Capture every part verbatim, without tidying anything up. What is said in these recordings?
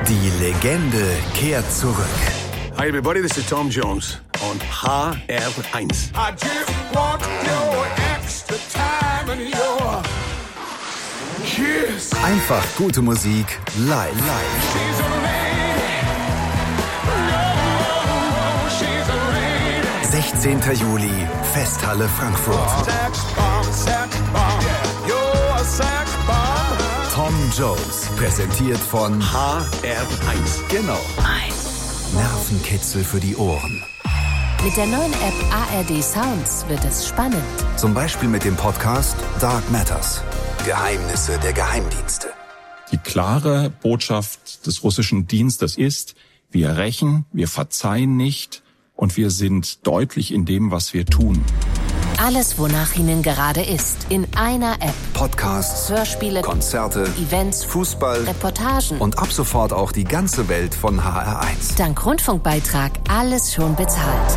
Die Legende kehrt zurück. Hi everybody, this is Tom Jones on H R eins. I just want your extra time and your kiss. Einfach gute Musik live. live. She's a lady. Oh, she's a lady. sechzehnten Juli, Festhalle Frankfurt. Sex bomb, sex bomb. Yeah, you're a sex bomb. Tom Jones, präsentiert von H R eins. Genau. Nervenkitzel für die Ohren. Mit der neuen App A R D Sounds wird es spannend. Zum Beispiel mit dem Podcast Dark Matters. Geheimnisse der Geheimdienste. Die klare Botschaft des russischen Dienstes ist, wir rächen, wir verzeihen nicht und wir sind deutlich in dem, was wir tun. Alles, wonach Ihnen gerade ist, in einer App. Podcasts, Hörspiele, Konzerte, Events, Fußball, Reportagen und ab sofort auch die ganze Welt von H R eins. Dank Rundfunkbeitrag alles schon bezahlt.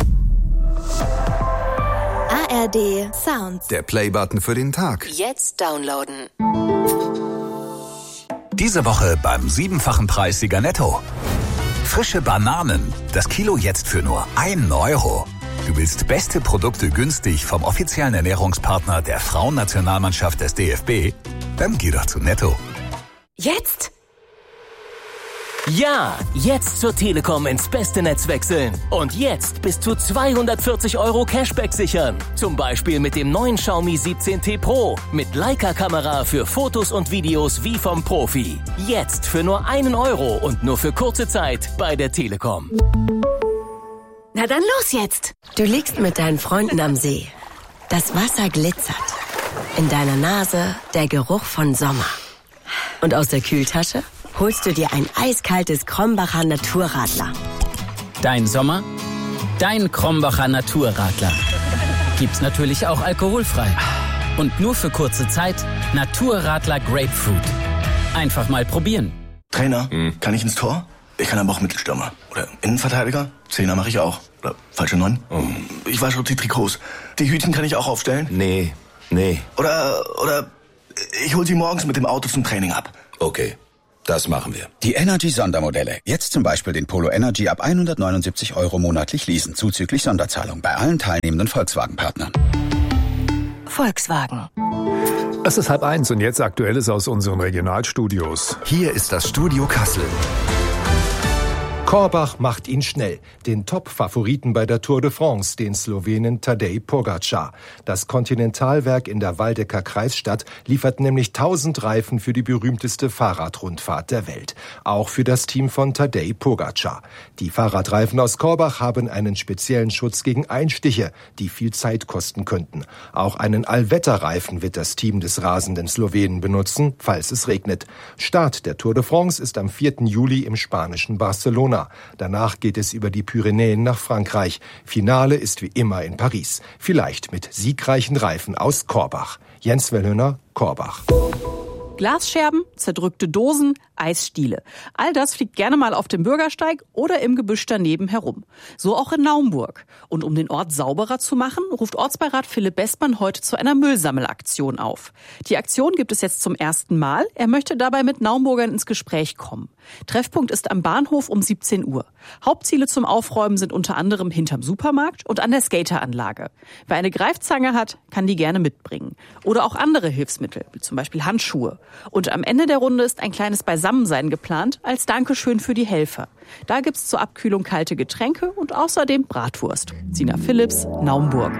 A R D Sounds. Der Playbutton für den Tag. Jetzt downloaden. Diese Woche beim siebenfachen Preissieger Netto. Frische Bananen, das Kilo jetzt für nur einen Euro. Du willst beste Produkte günstig vom offiziellen Ernährungspartner der Frauennationalmannschaft des D F B? Dann geh doch zu Netto. Jetzt? Ja, jetzt zur Telekom ins beste Netz wechseln. Und jetzt bis zu zweihundertvierzig Euro Cashback sichern. Zum Beispiel mit dem neuen Xiaomi siebzehn T Pro. Mit Leica-Kamera für Fotos und Videos wie vom Profi. Jetzt für nur einen Euro und nur für kurze Zeit bei der Telekom. Na dann los jetzt. Du liegst mit deinen Freunden am See. Das Wasser glitzert. In deiner Nase der Geruch von Sommer. Und aus der Kühltasche holst du dir ein eiskaltes Krombacher Naturradler. Dein Sommer, dein Krombacher Naturradler. Gibt's natürlich auch alkoholfrei. Und nur für kurze Zeit Naturradler Grapefruit. Einfach mal probieren. Trainer, hm. kann ich ins Tor? Ich kann aber auch Mittelstürmer. Oder Innenverteidiger? Zehner mache ich auch. Oder falsche Neun? Oh. Ich wasche die Trikots. Die Hütchen kann ich auch aufstellen? Nee, nee. Oder, oder ich hol sie morgens mit dem Auto zum Training ab. Okay, das machen wir. Die Energy-Sondermodelle. Jetzt zum Beispiel den Polo Energy ab hundertneunundsiebzig Euro monatlich leasen, zuzüglich Sonderzahlung bei allen teilnehmenden Volkswagen-Partnern. Volkswagen. Es ist halb eins und jetzt Aktuelles aus unseren Regionalstudios. Hier ist das Studio Kassel. Korbach macht ihn schnell, den Top-Favoriten bei der Tour de France, den Slowenen Tadej Pogačar. Das Kontinentalwerk in der Waldecker Kreisstadt liefert nämlich tausend Reifen für die berühmteste Fahrradrundfahrt der Welt. Auch für das Team von Tadej Pogačar. Die Fahrradreifen aus Korbach haben einen speziellen Schutz gegen Einstiche, die viel Zeit kosten könnten. Auch einen Allwetterreifen wird das Team des rasenden Slowenen benutzen, falls es regnet. Start der Tour de France ist am vierten Juli im spanischen Barcelona. Danach geht es über die Pyrenäen nach Frankreich. Finale ist wie immer in Paris. Vielleicht mit siegreichen Reifen aus Korbach. Jens Wellhöner, Korbach. Glasscherben, zerdrückte Dosen, Eisstiele. All das fliegt gerne mal auf dem Bürgersteig oder im Gebüsch daneben herum. So auch in Naumburg. Und um den Ort sauberer zu machen, ruft Ortsbeirat Philipp Bestmann heute zu einer Müllsammelaktion auf. Die Aktion gibt es jetzt zum ersten Mal. Er möchte dabei mit Naumburgern ins Gespräch kommen. Treffpunkt ist am Bahnhof um siebzehn Uhr. Hauptziele zum Aufräumen sind unter anderem hinterm Supermarkt und an der Skateranlage. Wer eine Greifzange hat, kann die gerne mitbringen. Oder auch andere Hilfsmittel, wie zum Beispiel Handschuhe. Und am Ende der Runde ist ein kleines Beisammensein geplant, als Dankeschön für die Helfer. Da gibt's zur Abkühlung kalte Getränke und außerdem Bratwurst. Sina Philipps, Naumburg.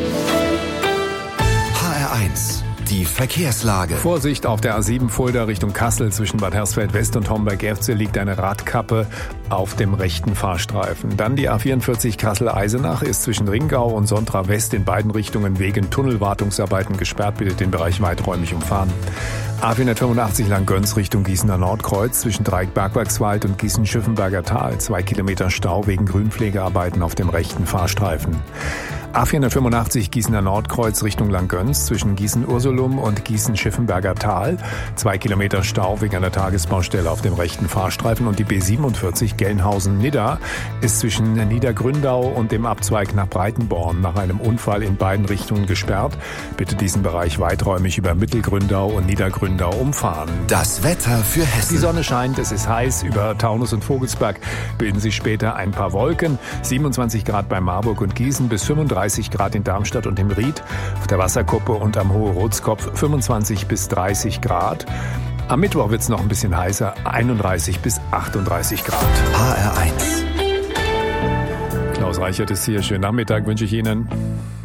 H R eins. Die Verkehrslage. Vorsicht auf der A sieben Fulda Richtung Kassel zwischen Bad Hersfeld West und Homberg-Erbse liegt eine Radkappe auf dem rechten Fahrstreifen. Dann die A vierundvierzig Kassel-Eisenach ist zwischen Ringau und Sontra West in beiden Richtungen wegen Tunnelwartungsarbeiten gesperrt, bittet den Bereich weiträumig umfahren. A vierhundertfünfundachtzig Langgöns Richtung Gießener Nordkreuz zwischen Dreieck-Bergwerkswald und Gießen-Schiffenberger Tal. Zwei Kilometer Stau wegen Grünpflegearbeiten auf dem rechten Fahrstreifen. A vierhundertfünfundachtzig Gießener Nordkreuz Richtung Langgöns zwischen Gießen-Ursulum und Gießen-Schiffenberger Tal. Zwei Kilometer Stau wegen einer Tagesbaustelle auf dem rechten Fahrstreifen. Und die B siebenundvierzig Gelnhausen-Nidda ist zwischen Niedergründau und dem Abzweig nach Breitenborn nach einem Unfall in beiden Richtungen gesperrt. Bitte diesen Bereich weiträumig über Mittelgründau und Niedergründau Gründau umfahren. Das Wetter für Hessen. Die Sonne scheint, es ist heiß. Über Taunus und Vogelsberg bilden sich später ein paar Wolken. siebenundzwanzig Grad bei Marburg und Gießen bis fünfunddreißig Grad in Darmstadt und im Ried. Auf der Wasserkuppe und am Hohe Rotskopf fünfundzwanzig bis dreißig Grad. Am Mittwoch wird es noch ein bisschen heißer, einunddreißig bis achtunddreißig Grad. H R eins. Klaus Reichert ist hier. Schönen Nachmittag wünsche ich Ihnen.